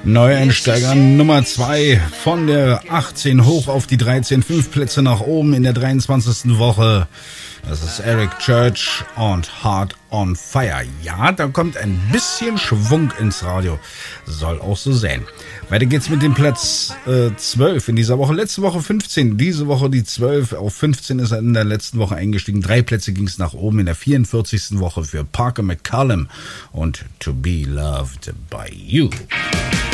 Neueinsteiger Nummer 2 von der 18 hoch auf die 13, 5 Plätze nach oben in der 23. Woche. Das ist Eric Church und Heart on Fire. Ja, da kommt ein bisschen Schwung ins Radio. Soll auch so sein. Weiter geht's mit dem Platz 12 in dieser Woche. Letzte Woche 15, diese Woche die 12. Auf 15 ist er in der letzten Woche eingestiegen. 3 Plätze ging's nach oben in der 44. Woche für Parker McCallum und To Be Loved by You.